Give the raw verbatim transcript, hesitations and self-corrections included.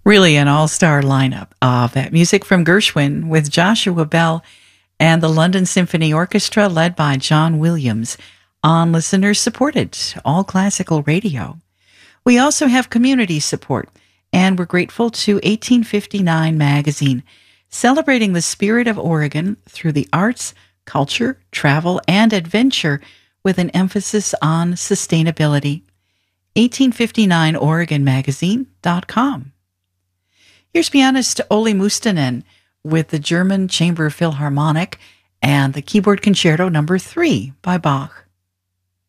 Really an all-star lineup of that music from Gershwin with Joshua Bell and the London Symphony Orchestra led by John Williams on listener-supported all classical radio. We also have community support, and we're grateful to eighteen fifty-nine Magazine, celebrating the spirit of Oregon through the arts, culture, travel, and adventure with an emphasis on sustainability. eighteen fifty-nine Oregon Magazine dot com. Here's pianist Olli Mustonen with the German Chamber Philharmonic and the Keyboard Concerto number three by Bach.